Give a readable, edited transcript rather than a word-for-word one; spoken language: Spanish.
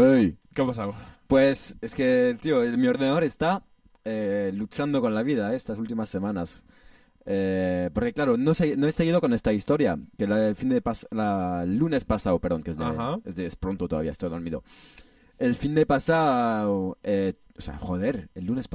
Ey. ¿Qué ha pasado? Pues es que, tío, mi ordenador está luchando con la vida estas últimas semanas. Porque claro, no he seguido con esta historia, que el lunes pasado, perdón, que Ajá. es pronto todavía, estoy dormido. El fin de pasado, o sea, joder, el lunes pasado.